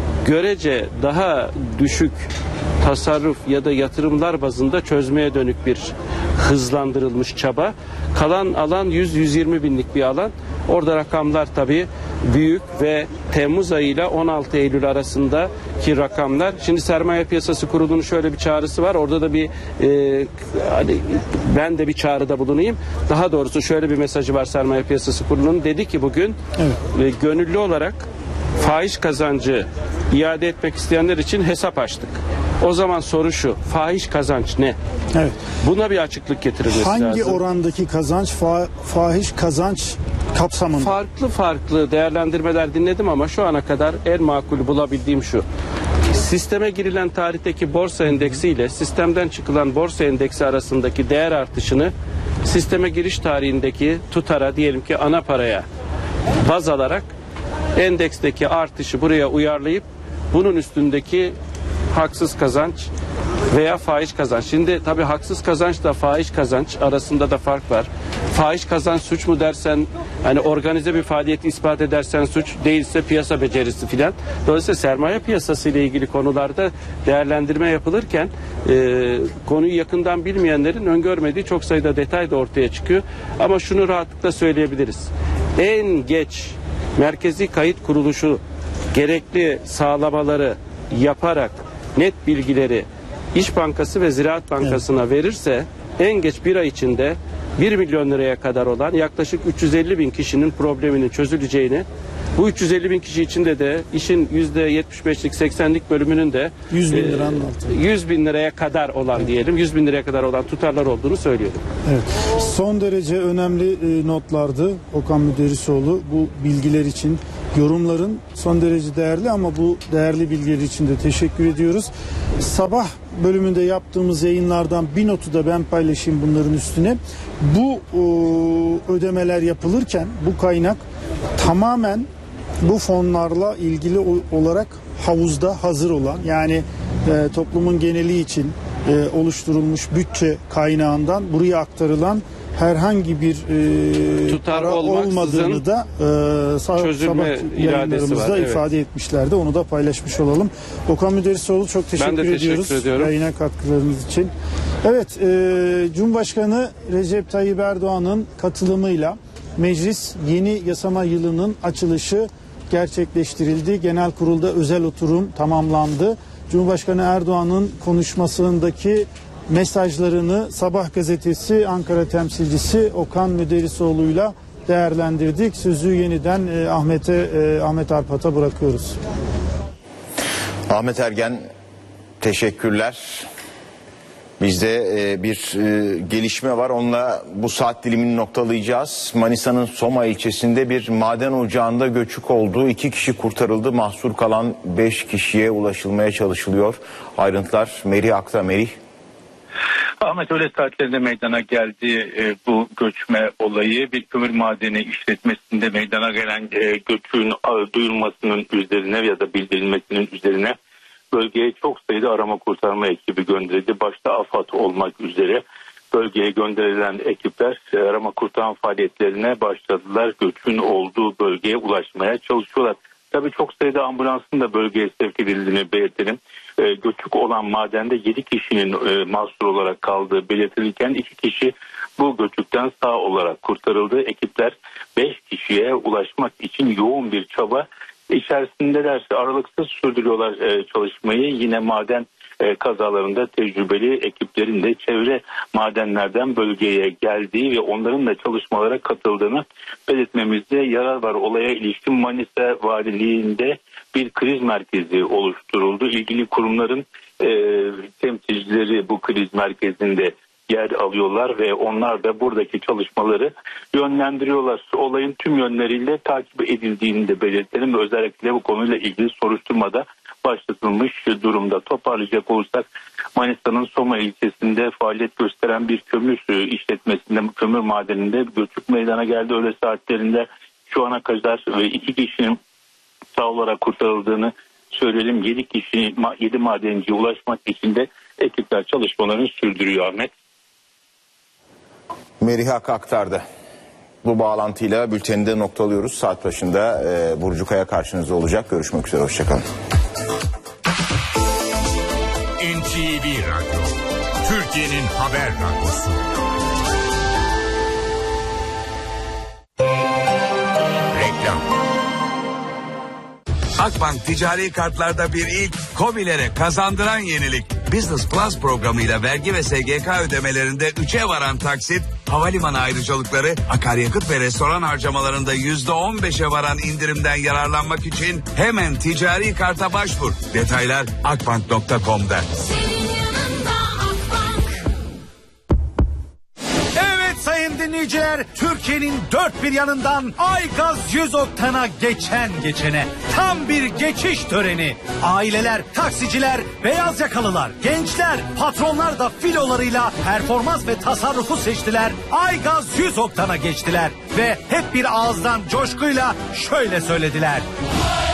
görece daha düşük tasarruf ya da yatırımlar bazında çözmeye dönük bir hızlandırılmış çaba. Kalan alan yüz yüz yirmi binlik bir alan. Orada rakamlar tabii büyük ve Temmuz ayı ile on altı Eylül arasındaki rakamlar. Şimdi Sermaye Piyasası Kurulu'nun şöyle bir çağrısı var. Orada da bir e, hani ben de bir çağrıda bulunayım. Daha doğrusu şöyle bir mesajı var Sermaye Piyasası Kurulu'nun. Dedi ki bugün evet. e, gönüllü olarak fahiş kazancı iade etmek isteyenler için hesap açtık. O zaman soru şu: fahiş kazanç ne? Evet. Buna bir açıklık getirilmesi Hangi lazım. Hangi orandaki kazanç fa- fahiş kazanç kapsamında? Farklı farklı değerlendirmeler dinledim ama şu ana kadar en makul bulabildiğim şu: sisteme girilen tarihteki borsa endeksi ile sistemden çıkılan borsa endeksi arasındaki değer artışını sisteme giriş tarihindeki tutara, diyelim ki ana paraya baz alarak endeksteki artışı buraya uyarlayıp bunun üstündeki haksız kazanç veya fahiş kazanç. Şimdi tabii haksız kazançla fahiş kazanç arasında da fark var. Fahiş kazanç suç mu dersen, hani organize bir faaliyeti ispat edersen suç, değilse piyasa becerisi filan. Dolayısıyla sermaye piyasası ile ilgili konularda değerlendirme yapılırken e, konuyu yakından bilmeyenlerin öngörmediği çok sayıda detay da ortaya çıkıyor. Ama şunu rahatlıkla söyleyebiliriz: en geç Merkezi Kayıt Kuruluşu gerekli sağlamaları yaparak net bilgileri İş Bankası ve Ziraat Bankası'na evet. verirse en geç bir ay içinde bir milyon liraya kadar olan yaklaşık üç yüz elli bin kişinin probleminin çözüleceğini, bu üç yüz elli bin kişi içinde de işin yüzde yetmiş beşlik seksenlik bölümünün de yüz bin liranın altında, yüz bin liraya kadar olan evet. diyelim yüz bin liraya kadar olan tutarlar olduğunu söylüyorum. Evet. Son derece önemli notlardı Okan Müderrisoğlu. Bu bilgiler için, yorumların son derece değerli ama bu değerli bilgiler için de teşekkür ediyoruz. Sabah bölümünde yaptığımız yayınlardan bir notu da ben paylaşayım bunların üstüne. Bu o, ödemeler yapılırken bu kaynak tamamen bu fonlarla ilgili olarak havuzda hazır olan, yani e, toplumun geneli için e, oluşturulmuş bütçe kaynağından buraya aktarılan herhangi bir e, tutar para olmadığını da e, sabah yayınlarımızda evet. ifade etmişlerdi. Onu da paylaşmış olalım. Okan Müderrisoğlu, çok teşekkür, teşekkür ediyoruz ediyorum. yayına katkılarınız için. Evet, e, Cumhurbaşkanı Recep Tayyip Erdoğan'ın katılımıyla meclis yeni yasama yılının açılışı gerçekleştirildi. Genel kurulda özel oturum tamamlandı. Cumhurbaşkanı Erdoğan'ın konuşmasındaki mesajlarını Sabah gazetesi Ankara temsilcisi Okan Müderrisoğlu'yla değerlendirdik. Sözü yeniden e, Ahmet'e e, Ahmet Arpat'a bırakıyoruz. Ahmet Ergen, teşekkürler. Bizde e, bir e, gelişme var. Onunla bu saat dilimini noktalayacağız. Manisa'nın Soma ilçesinde bir maden ocağında göçük oldu. İki kişi kurtarıldı. Mahsur kalan beş kişiye ulaşılmaya çalışılıyor. Ayrıntılar Merih Akta. Merih. Ahmet, öğle saatlerinde meydana geldi e, bu göçme olayı. Bir kömür madeni işletmesinde meydana gelen e, göçün e, duyulmasının üzerine ya da bildirilmesinin üzerine bölgeye çok sayıda arama kurtarma ekibi gönderildi. Başta AFAD olmak üzere bölgeye gönderilen ekipler arama kurtarma faaliyetlerine başladılar. Göçün olduğu bölgeye ulaşmaya çalışıyorlar. Tabii çok sayıda ambulansın da bölgeye sevk edildiğini belirtelim. E, göçük olan madende yedi kişinin e, mahsur olarak kaldığı belirtilirken iki kişi bu göçükten sağ olarak kurtarıldı. Ekipler beş kişiye ulaşmak için yoğun bir çaba içerisindeler. Aralıksız sürdürüyorlar e, çalışmayı. Yine maden e, kazalarında tecrübeli ekiplerin de çevre madenlerden bölgeye geldiği ve onların da çalışmalara katıldığını belirtmemizde yarar var. Olaya ilişkin Manisa Valiliğinde bir kriz merkezi oluşturuldu. İlgili kurumların e, temsilcileri bu kriz merkezinde yer alıyorlar ve onlar da buradaki çalışmaları yönlendiriyorlar. Olayın tüm yönleriyle takip edildiğini de belirtelim ve özellikle bu konuyla ilgili soruşturmada başlatılmış durumda. Toparlayacak olursak Manisa'nın Soma ilçesinde faaliyet gösteren bir kömür işletmesinde, kömür madeninde göçük meydana geldi. Öğle saatlerinde şu ana kadar ve iki kişinin sağ olarak kurtarıldığını söyleyelim. yedi kişi, yedi madenciye ulaşmak için de ekipler çalışmalarını sürdürüyor Ahmet. Meriha Ak aktardı. Bu bağlantıyla bülteni de noktalıyoruz. Saat başında e, Burcu Kaya karşınızda olacak. Görüşmek üzere. Hoşçakalın. N T V Radyo, Türkiye'nin haber radyosu. Reklam. Akbank ticari kartlarda bir ilk, KOBİ'lere kazandıran yenilik. Business Plus programıyla vergi ve S G K ödemelerinde üçe varan taksit, havalimanı ayrıcalıkları, akaryakıt ve restoran harcamalarında yüzde on beşe varan indirimden yararlanmak için hemen ticari karta başvur. Detaylar akbank nokta com'da. Sayın dinleyiciler, Türkiye'nin dört bir yanından Aygaz yüz oktana geçen geçene tam bir geçiş töreni. Aileler, taksiciler, beyaz yakalılar, gençler, patronlar da filolarıyla performans ve tasarrufu seçtiler. Aygaz yüz oktana geçtiler ve hep bir ağızdan coşkuyla şöyle söylediler: